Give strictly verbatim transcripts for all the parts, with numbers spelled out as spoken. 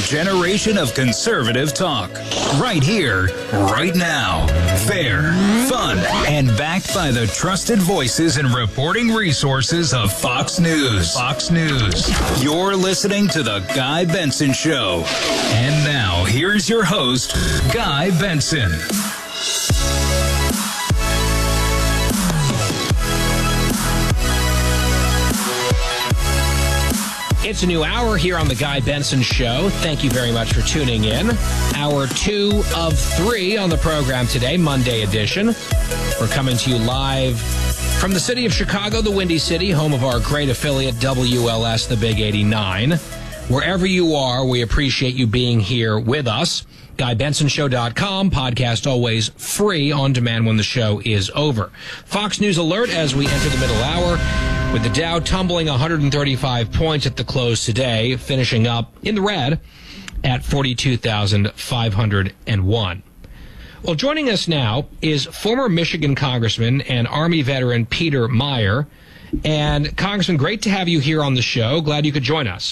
generation of conservative talk. Right here, right now. Fair, fun, and backed by the trusted voices and reporting resources of Fox News. Fox News. You're listening to The Guy Benson Show. And now, here's your host, Guy Benson. It's a new hour here on The Guy Benson Show. Thank you very much for tuning in. Hour two of three on the program today, Monday edition. We're coming to you live from the city of Chicago, the Windy City, home of our great affiliate, W L S, the Big eighty-nine. Wherever you are, we appreciate you being here with us. Guy Benson Show dot com, podcast always free on demand when the show is over. Fox News alert as we enter the middle hour. With the Dow tumbling one hundred thirty-five points at the close today, finishing up in the red at forty-two thousand five hundred one. Well, joining us now is former Michigan Congressman and Army veteran Peter Meijer. And, Congressman, great to have you here on the show. Glad you could join us.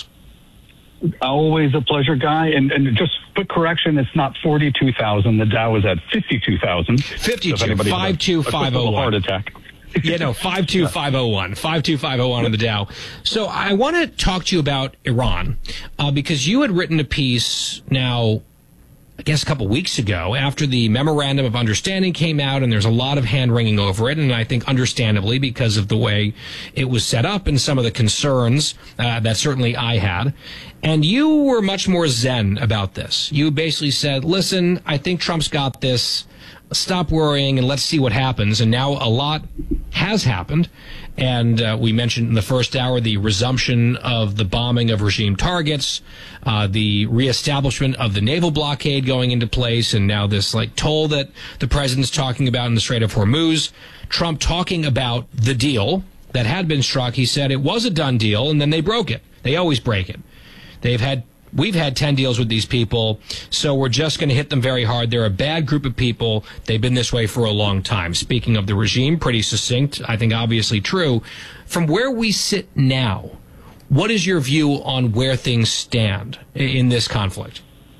Always a pleasure, Guy. And, and just quick correction, it's not forty-two thousand. The Dow is at fifty-two thousand. fifty-two, five two five oh one. Heart attack. Yeah, no, five two five oh one. five two five oh one on the Dow. So I want to talk to you about Iran uh, because you had written a piece now, I guess a couple weeks ago, after the Memorandum of Understanding came out, and there's a lot of hand-wringing over it, and I think understandably because of the way it was set up and some of the concerns uh, that certainly I had. And you were much more zen about this. You basically said, listen, I think Trump's got this. Stop worrying and let's see what happens. And now a lot has happened. And uh, we mentioned in the first hour the resumption of the bombing of regime targets, uh, the reestablishment of the naval blockade going into place, and now this like toll that the president's talking about in the Strait of Hormuz. Trump talking about the deal that had been struck. He said it was a done deal, and then they broke it. They always break it. They've had We've had ten deals with these people, so we're just going to hit them very hard. They're a bad group of people. They've been this way for a long time. Speaking of the regime, pretty succinct, I think obviously true. From where we sit now, what is your view on where things stand in this conflict?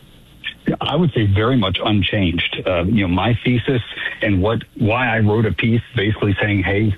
I would say very much unchanged. Uh, you know, my thesis and what why I wrote a piece basically saying, hey,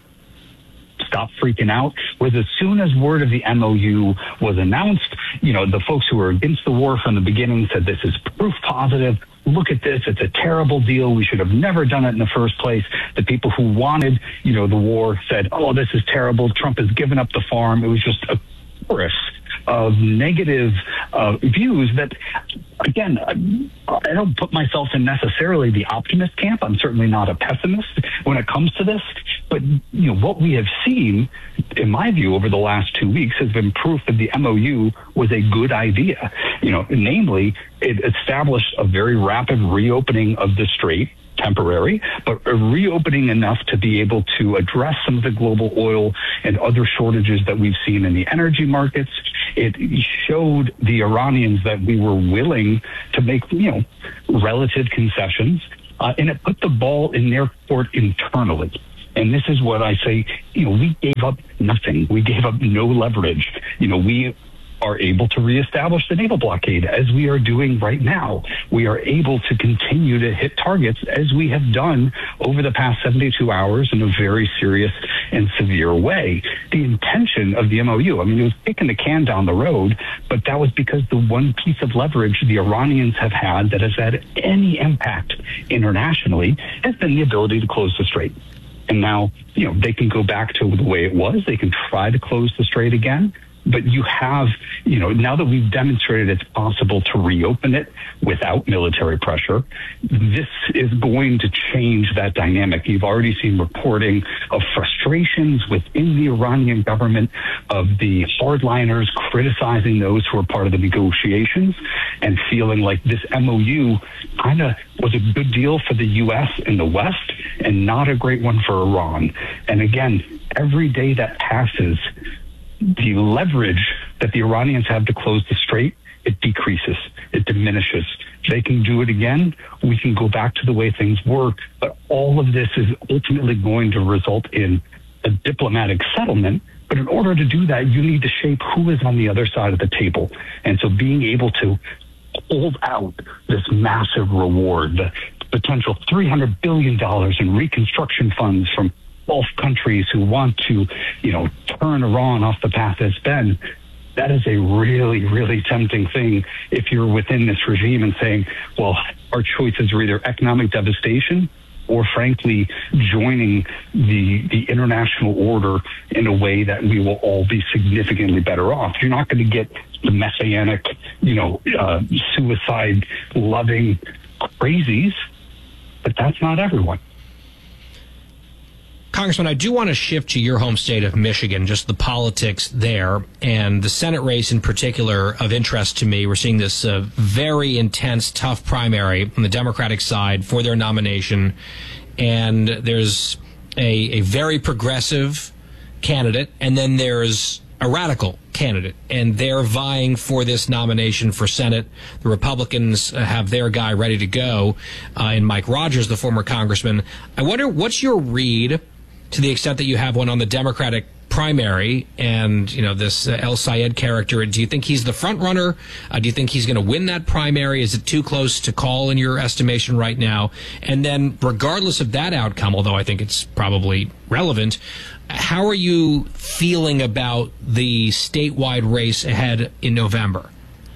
stop freaking out, was as soon as word of the M O U was announced, you know, the folks who were against the war from the beginning said this is proof positive. Look at this. It's a terrible deal. We should have never done it in the first place. The people who wanted, you know, the war said, oh, this is terrible. Trump has given up the farm. It was just a chorus of negative uh, views that, again, I, I don't put myself in necessarily the optimist camp. I'm certainly not a pessimist when it comes to this. But, you know, what we have seen, in my view, over the last two weeks has been proof that the M O U was a good idea. You know, namely, it established a very rapid reopening of the strait, temporary, but a reopening enough to be able to address some of the global oil and other shortages that we've seen in the energy markets. It showed the Iranians that we were willing to make, you know, relative concessions, uh, and it put the ball in their court internally. And this is what I say, you know, we gave up nothing. We gave up no leverage. You know, we are able to reestablish the naval blockade as we are doing right now. We are able to continue to hit targets as we have done over the past seventy-two hours in a very serious and severe way. The intention of the M O U, I mean, it was kicking the can down the road, but that was because the one piece of leverage the Iranians have had that has had any impact internationally has been the ability to close the strait. And now, you know, they can go back to the way it was. They can try to close the strait again. But you have, you know, now that we've demonstrated it's possible to reopen it without military pressure, this is going to change that dynamic. You've already seen reporting of frustrations within the Iranian government, of the hardliners criticizing those who are part of the negotiations and feeling like this M O U kind of was a good deal for the U S in the West and not a great one for Iran. And again, every day that passes, the leverage that the Iranians have to close the strait, it decreases, it diminishes. They can do it again. We can go back to the way things were. But all of this is ultimately going to result in a diplomatic settlement. But in order to do that, you need to shape who is on the other side of the table. And so being able to hold out this massive reward, the potential three hundred billion dollars in reconstruction funds from Gulf countries who want to, you know, turn Iran off the path it's been. That is a really, really tempting thing if you're within this regime and saying, well, our choices are either economic devastation or, frankly, joining the the international order in a way that we will all be significantly better off. You're not going to get the messianic, you know, uh, suicide-loving crazies, but that's not everyone. Congressman, I do want to shift to your home state of Michigan, just the politics there, and the Senate race in particular of interest to me. We're seeing this uh, very intense, tough primary on the Democratic side for their nomination, and there's a, a very progressive candidate, and then there's a radical candidate, and they're vying for this nomination for Senate. The Republicans have their guy ready to go uh, in Mike Rogers, the former congressman. I wonder, what's your read, to the extent that you have one on the Democratic primary, and, you know, this uh, El Sayed character? Do you think he's the front runner? Uh, do you think he's going to win that primary? Is it too close to call in your estimation right now? And then, regardless of that outcome, although I think it's probably relevant, how are you feeling about the statewide race ahead in November?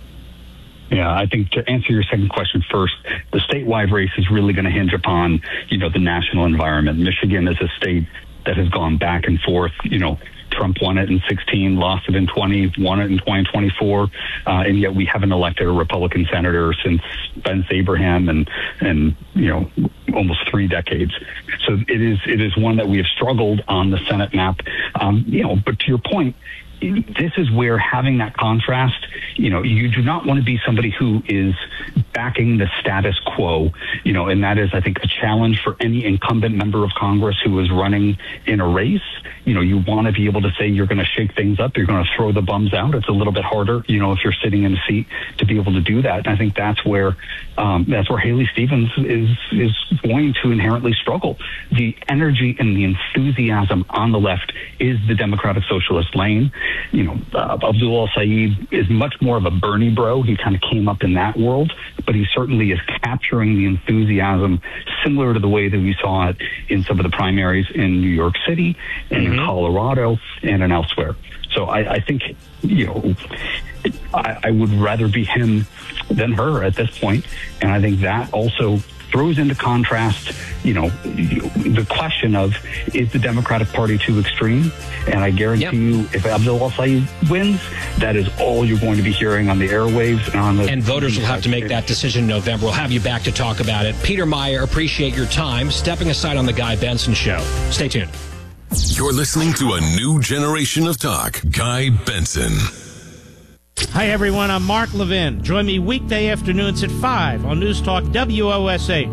Yeah, I think to answer your second question first, the statewide race is really going to hinge upon, you know, the national environment. Michigan is a state that has gone back and forth. You know, Trump won it in sixteen, lost it in twenty, won it in twenty twenty-four, uh, and yet we haven't elected a Republican senator since Ben Abraham and, and, you know, almost three decades. So it is it is one that we have struggled on the Senate map. Um, you know, but to your point, this is where having that contrast, you know, you do not want to be somebody who is backing the status quo, you know, and that is, I think, a challenge for any incumbent member of Congress who is running in a race. You know, you want to be able to say you're going to shake things up, you're going to throw the bums out. It's a little bit harder, you know, if you're sitting in a seat to be able to do that. And I think that's where um, that's where Haley Stevens is is going to inherently struggle. The energy and the enthusiasm on the left is the Democratic Socialist lane. You know, uh, Abdul El-Sayed is much more of a Bernie bro. He kind of came up in that world, but he certainly is capturing the enthusiasm similar to the way that we saw it in some of the primaries in New York City and mm-hmm. in Colorado and in elsewhere. So I, I think, you know, I, I would rather be him than her at this point. And I think that also throws into contrast, you know, the question of, is the Democratic Party too extreme? And I guarantee yep. you, if Abdul El-Sayed wins, that is all you're going to be hearing on the airwaves and on the... And voters will have to make that decision in November. We'll have you back to talk about it. Peter Meyer, appreciate your time. Stepping aside on the Guy Benson Show. Stay tuned. You're listening to a new generation of talk. Guy Benson. Hi, everyone. I'm Mark Levin. Join me weekday afternoons at five on News Talk W O S H.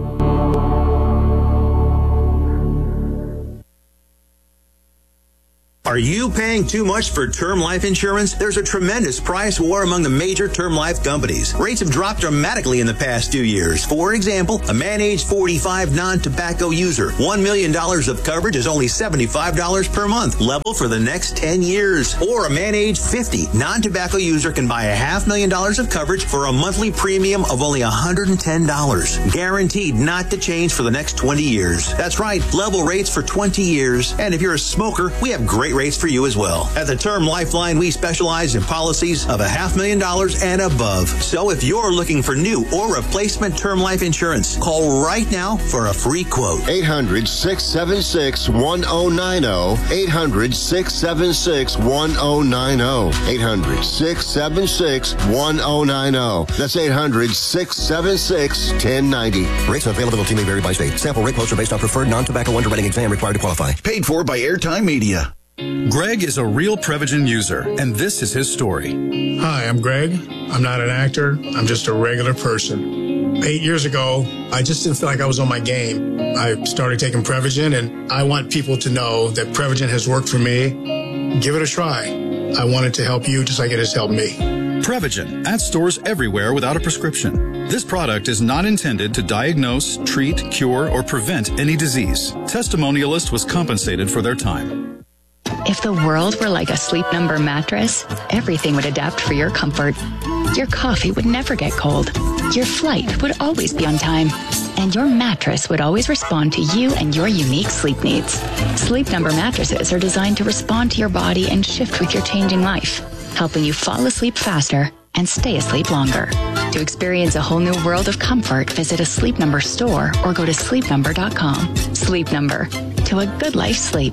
Are you paying too much for term life insurance? There's a tremendous price war among the major term life companies. Rates have dropped dramatically in the past two years. For example, a man age forty-five non-tobacco user, one million dollars of coverage is only seventy-five dollars per month, level for the next ten years. Or a man age fifty non-tobacco user can buy a half million dollars of coverage for a monthly premium of only one hundred ten dollars. Guaranteed not to change for the next twenty years. That's right, level rates for twenty years. And if you're a smoker, we have great rates for you as well. At the Term Lifeline, we specialize in policies of a half million dollars and above. So if you're looking for new or replacement term life insurance, call right now for a free quote. eight hundred, six seven six, one oh nine oh. eight hundred, six seven six, one oh nine oh. eight hundred, six seven six, one oh nine oh. That's eight hundred, six seven six, one oh nine oh. Rates and availability may vary by state. Sample rate quotes are based on preferred non-tobacco underwriting exam required to qualify. Paid for by Airtime Media. Greg is a real Prevagen user, and this is his story. Hi, I'm Greg. I'm not an actor. I'm just a regular person. Eight years ago, I just didn't feel like I was on my game. I started taking Prevagen, and I want people to know that Prevagen has worked for me. Give it a try. I want it to help you just like it has helped me. Prevagen, at stores everywhere without a prescription. This product is not intended to diagnose, treat, cure, or prevent any disease. Testimonialist was compensated for their time. If the world were like a Sleep Number mattress, everything would adapt for your comfort. Your coffee would never get cold. Your flight would always be on time. And your mattress would always respond to you and your unique sleep needs. Sleep Number mattresses are designed to respond to your body and shift with your changing life, helping you fall asleep faster and stay asleep longer. To experience a whole new world of comfort, visit a Sleep Number store or go to sleep number dot com. Sleep Number. To a good life sleep.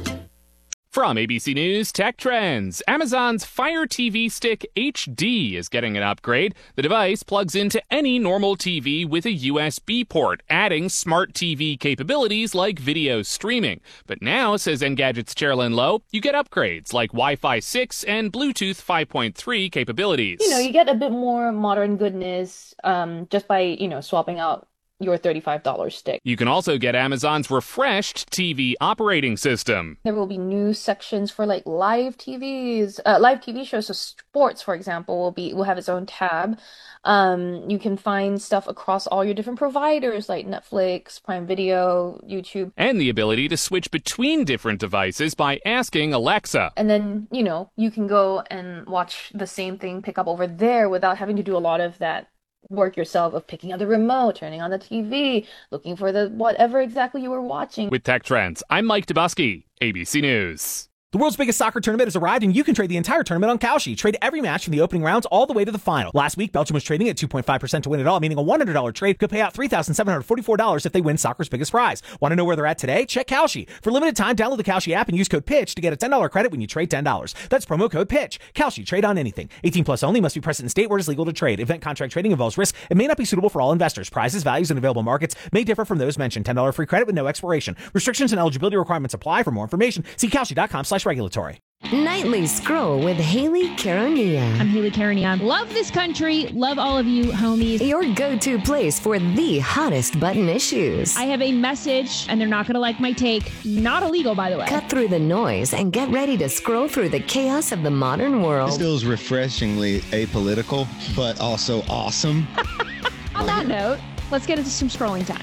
From A B C News Tech Trends, Amazon's Fire T V Stick H D is getting an upgrade. The device plugs into any normal T V with a U S B port, adding smart T V capabilities like video streaming. But now, says Engadget's Sherilyn Lowe, you get upgrades like Wi-Fi six and Bluetooth five point three capabilities. You know, you get a bit more modern goodness um, just by, you know, swapping out your thirty-five dollars stick. You can also get Amazon's refreshed T V operating system. There will be new sections for like live T Vs, uh, live T V shows. So sports, for example, will be will have its own tab. Um, you can find stuff across all your different providers like Netflix, Prime Video, YouTube. And the ability to switch between different devices by asking Alexa. And then, you know, you can go and watch the same thing pick up over there without having to do a lot of that work yourself of picking up the remote, turning on the T V, looking for the whatever exactly you were watching. With Tech Trends, I'm Mike Dubusky, A B C News. The world's biggest soccer tournament has arrived, and you can trade the entire tournament on Kalshi. Trade every match from the opening rounds all the way to the final. Last week, Belgium was trading at two point five percent to win it all, meaning a one hundred dollars trade could pay out three thousand seven hundred forty-four dollars if they win soccer's biggest prize. Want to know where they're at today? Check Kalshi. For limited time, download the Kalshi app and use code PITCH to get a ten dollars credit when you trade ten dollars. That's promo code PITCH. Kalshi. Trade on anything. eighteen plus only. Must be present in state where it is legal to trade. Event contract trading involves risk and may not be suitable for all investors. Prizes, values, and available markets may differ from those mentioned. ten dollars free credit with no expiration. Restrictions and eligibility requirements apply. For more information, see Kalshi.com slash regulatory. Nightly Scroll with Haley Caronia. I'm Haley Caronia. Love this country. Love all of you, homies. Your go-to place for the hottest button issues. I have a message, and they're not going to like my take. Not illegal, by the way. Cut through the noise and get ready to scroll through the chaos of the modern world. This feels refreshingly apolitical, but also awesome. On that note, let's get into some scrolling time.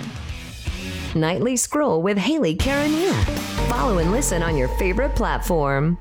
Nightly Scroll with Haley Caronia. Follow and listen on your favorite platform.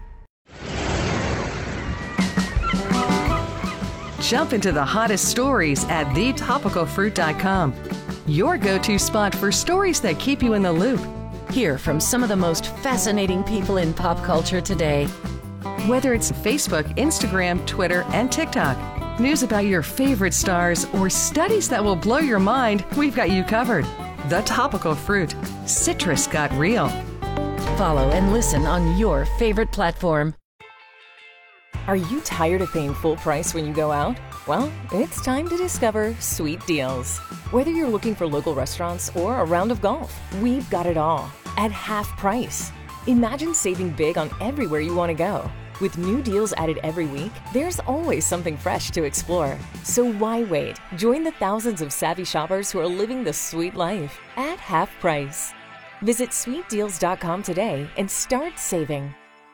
Jump into the hottest stories at the topical fruit dot com. Your go-to spot for stories that keep you in the loop. Hear from some of the most fascinating people in pop culture today. Whether it's Facebook, Instagram, Twitter, and TikTok, news about your favorite stars, or studies that will blow your mind, we've got you covered. The Topical Fruit. Citrus got real. Follow and listen on your favorite platform. Are you tired of paying full price when you go out? Well, it's time to discover Sweet Deals. Whether you're looking for local restaurants or a round of golf, we've got it all at half price. Imagine saving big on everywhere you want to go. With new deals added every week, there's always something fresh to explore. So why wait? Join the thousands of savvy shoppers who are living the sweet life at half price. Visit sweet deals dot com today and start saving.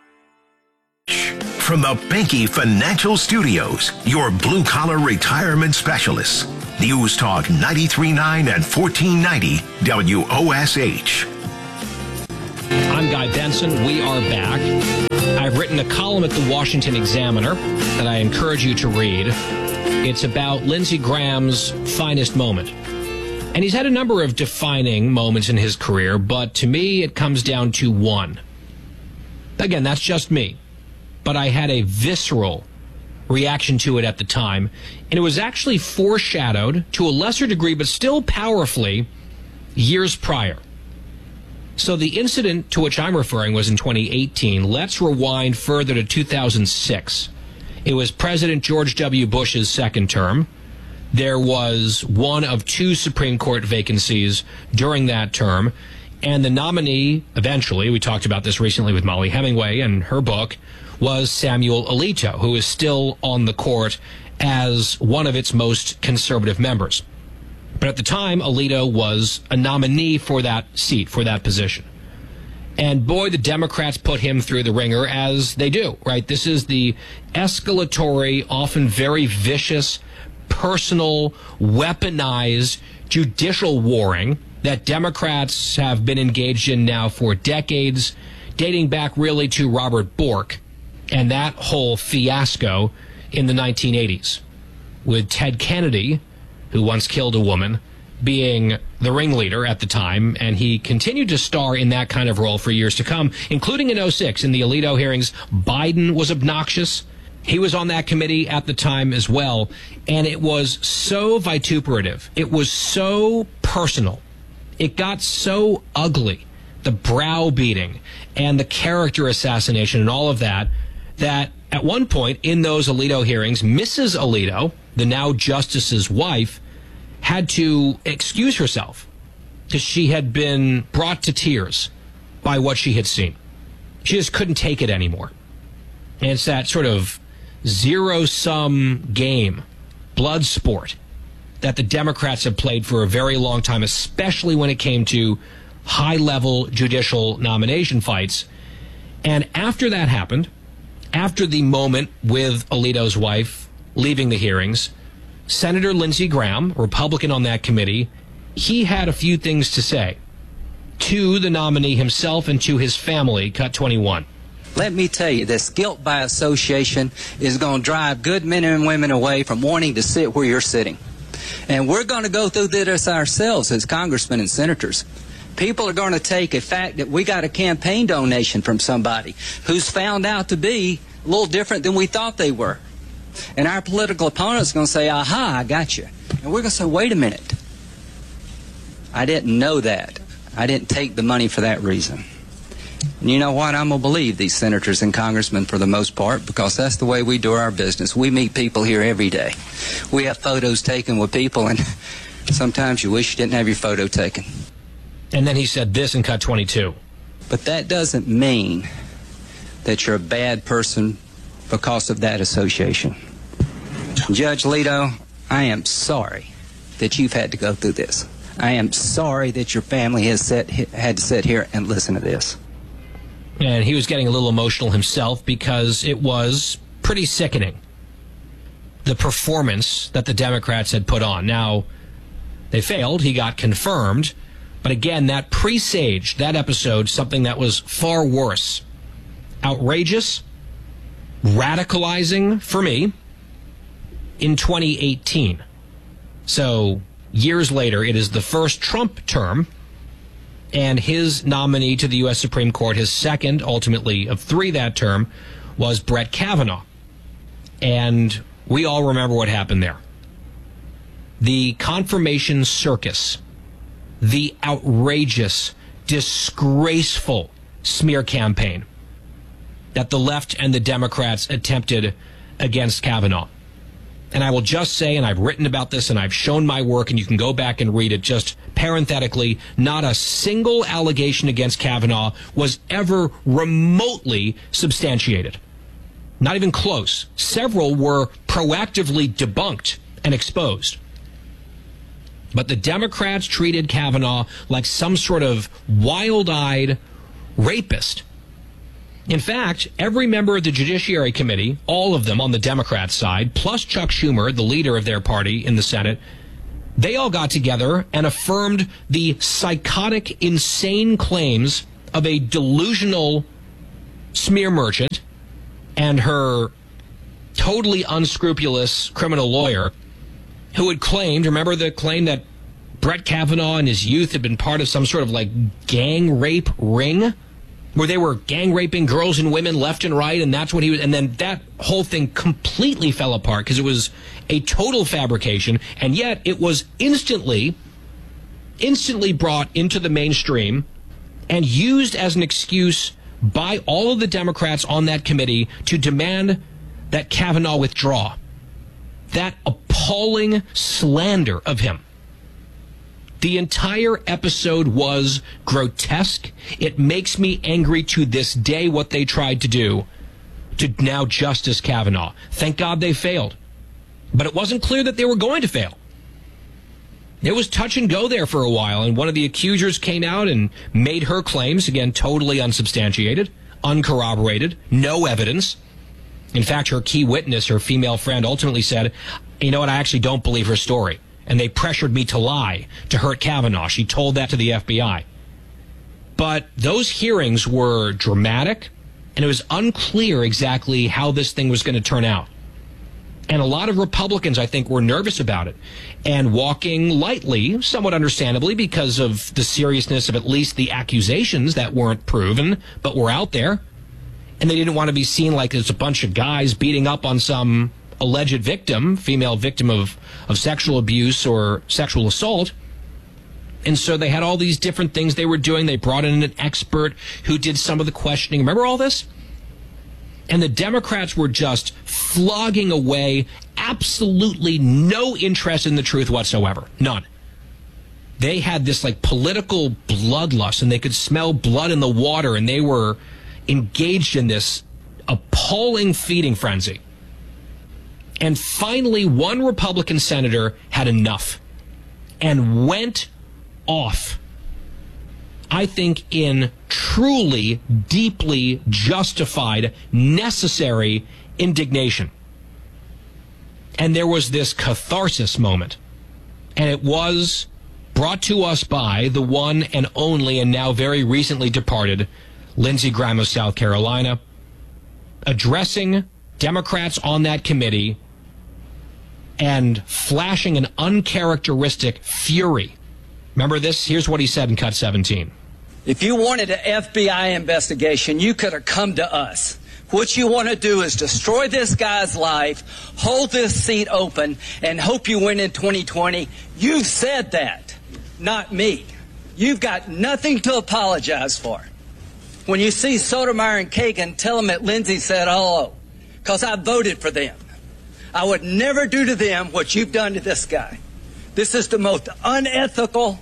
From the Banky Financial Studios, your blue-collar retirement specialists. News Talk ninety-three point nine and fourteen ninety W O S H. I'm Guy Benson. We are back. I've written a column at the Washington Examiner that I encourage you to read. It's about Lindsey Graham's finest moment. And he's had a number of defining moments in his career, but to me, it comes down to one. Again, that's just me. But I had a visceral reaction to it at the time, and it was actually foreshadowed to a lesser degree, but still powerfully, years prior. So the incident to which I'm referring was in twenty eighteen. Let's rewind further to two thousand six. It was President George W. Bush's second term. There was one of two Supreme Court vacancies during that term, and the nominee, eventually, we talked about this recently with Molly Hemingway and her book, was Samuel Alito, who is still on the court as one of its most conservative members. But at the time, Alito was a nominee for that seat, for that position. And boy, the Democrats put him through the ringer, as they do, right? This is the escalatory, often very vicious, personal, weaponized judicial warring that Democrats have been engaged in now for decades, dating back really to Robert Bork and that whole fiasco in the nineteen eighties. with Ted Kennedy, who once killed a woman, being the ringleader at the time, and he continued to star in that kind of role for years to come, including in oh six in the Alito hearings. Biden was obnoxious. He was on that committee at the time as well, and it was so vituperative. It was so personal. It got so ugly, the browbeating and the character assassination and all of that, that at one point in those Alito hearings, Missus Alito, the now justice's wife, had to excuse herself because she had been brought to tears by what she had seen. She just couldn't take it anymore. And it's that sort of zero-sum game, blood sport, that the Democrats have played for a very long time, especially when it came to high-level judicial nomination fights. And after that happened, after the moment with Alito's wife leaving the hearings, Senator Lindsey Graham, Republican on that committee, he had a few things to say to the nominee himself and to his family. Cut twenty-one. Let me tell you, this guilt by association is going to drive good men and women away from wanting to sit where you're sitting. And we're going to go through this ourselves as congressmen and senators. People are going to take a fact that we got a campaign donation from somebody who's found out to be a little different than we thought they were. And our political opponent's going to say, aha, I got you. And we're going to say, wait a minute. I didn't know that. I didn't take the money for that reason. And you know what? I'm going to believe these senators and congressmen for the most part, because that's the way we do our business. We meet people here every day. We have photos taken with people, and sometimes you wish you didn't have your photo taken. And then he said this in cut twenty-two. But that doesn't mean that you're a bad person because of that association. Judge Alito, I am sorry that you've had to go through this. I am sorry that your family has set, had to sit here and listen to this. And he was getting a little emotional himself because it was pretty sickening, the performance that the Democrats had put on. Now, they failed. He got confirmed. But again, that presaged, that episode, something that was far worse. Outrageous, radicalizing for me in twenty eighteen. So years later, it is the first Trump term, and his nominee to the U S Supreme Court, his second, ultimately, of three that term, was Brett Kavanaugh. And we all remember what happened there. The confirmation circus, the outrageous, disgraceful smear campaign that the left and the Democrats attempted against Kavanaugh. And I will just say, and I've written about this and I've shown my work, and you can go back and read it, just parenthetically, not a single allegation against Kavanaugh was ever remotely substantiated. Not even close. Several were proactively debunked and exposed. But the Democrats treated Kavanaugh like some sort of wild-eyed rapist. In fact, every member of the Judiciary Committee, all of them on the Democrat side, plus Chuck Schumer, the leader of their party in the Senate, they all got together and affirmed the psychotic, insane claims of a delusional smear merchant and her totally unscrupulous criminal lawyer who had claimed, remember the claim that Brett Kavanaugh in his youth had been part of some sort of like gang rape ring, where they were gang raping girls and women left and right, and that's what he was. And then that whole thing completely fell apart because it was a total fabrication, and yet it was instantly, instantly brought into the mainstream and used as an excuse by all of the Democrats on that committee to demand that Kavanaugh withdraw. That appalling slander of him. The entire episode was grotesque. It makes me angry to this day what they tried to do to now Justice Kavanaugh. Thank God they failed. But it wasn't clear that they were going to fail. It was touch and go there for a while, and one of the accusers came out and made her claims, again, totally unsubstantiated, uncorroborated, no evidence. In fact, her key witness, her female friend, ultimately said, you know what, I actually don't believe her story. And they pressured me to lie, to hurt Kavanaugh. She told that to the F B I. But those hearings were dramatic, and it was unclear exactly how this thing was going to turn out. And a lot of Republicans, I think, were nervous about it and walking lightly, somewhat understandably, because of the seriousness of at least the accusations that weren't proven, but were out there. And they didn't want to be seen like there's a bunch of guys beating up on some alleged victim, female victim of, of sexual abuse or sexual assault. And so they had all these different things they were doing. They brought in an expert who did some of the questioning. Remember all this? And the Democrats were just flogging away, absolutely no interest in the truth whatsoever. None. They had this like political bloodlust, and they could smell blood in the water, and they were engaged in this appalling feeding frenzy. And finally, one Republican senator had enough and went off. I think in truly, deeply justified, necessary indignation. And there was this catharsis moment. And it was brought to us by the one and only and now very recently departed Lindsey Graham of South Carolina, addressing Democrats on that committee and flashing an uncharacteristic fury. Remember this? Here's what he said in Cut seventeen. If you wanted an F B I investigation, you could have come to us. What you want to do is destroy this guy's life, hold this seat open, and hope you win in twenty twenty. You've said that, not me. You've got nothing to apologize for. When you see Sotomayor and Kagan, tell them that Lindsey said hello, because I voted for them. I would never do to them what you've done to this guy. This is the most unethical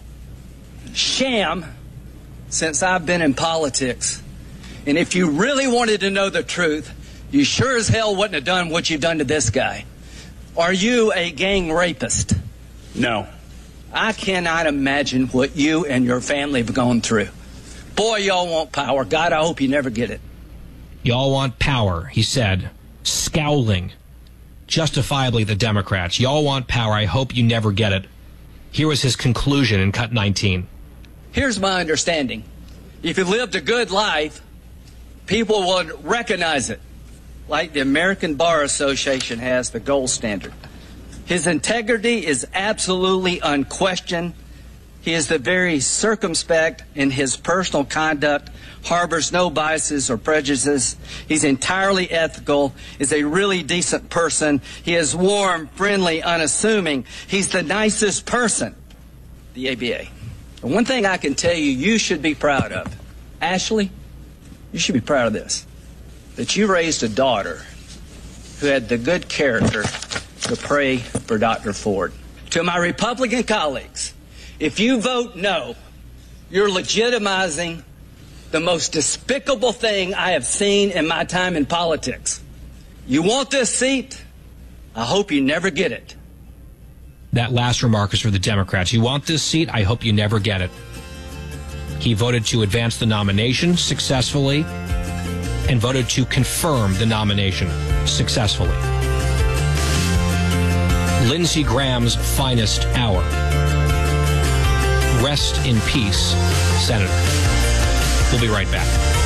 sham since I've been in politics. And if you really wanted to know the truth, you sure as hell wouldn't have done what you've done to this guy. Are you a gang rapist? No. I cannot imagine what you and your family have gone through. Boy, y'all want power. God, I hope you never get it. Y'all want power, he said, scowling justifiably at the Democrats. Y'all want power. I hope you never get it. Here was his conclusion in Cut nineteen. Here's my understanding. If you lived a good life, people would recognize it, like the American Bar Association has the gold standard. His integrity is absolutely unquestioned. He is the very circumspect in his personal conduct, harbors no biases or prejudices. He's entirely ethical, is a really decent person. He is warm, friendly, unassuming. He's the nicest person, the A B A. And one thing I can tell you, you should be proud of. Ashley, you should be proud of this, that you raised a daughter who had the good character to pray for Doctor Ford. To my Republican colleagues, if you vote no, you're legitimizing the most despicable thing I have seen in my time in politics. You want this seat? I hope you never get it. That last remark is for the Democrats. You want this seat? I hope you never get it. He voted to advance the nomination successfully and voted to confirm the nomination successfully. Lindsey Graham's finest hour. Rest in peace, Senator. We'll be right back.